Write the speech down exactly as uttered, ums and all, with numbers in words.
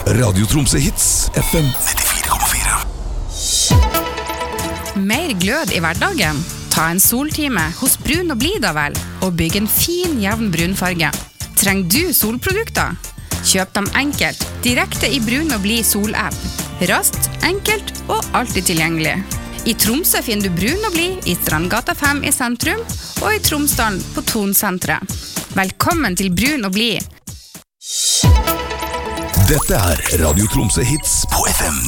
Radio Tromsø Hits, F M nittifire komma fire. Mer glød i hverdagen? Ta en soltime hos Brun og Blid da vel, og bygg en fin, jevn brunfarge. Trenger du solprodukter? Kjøp dem enkelt, direkte i Brun og Blid sol-app. Raskt, enkelt og alltid tilgjengelig. I Tromsø finner du Brun og Blid i Strandgata fem i sentrum, og i Tromsdalen på Tonsentret. Velkommen til Brun og Blid. Dette er Radio Tromsø Hits på F M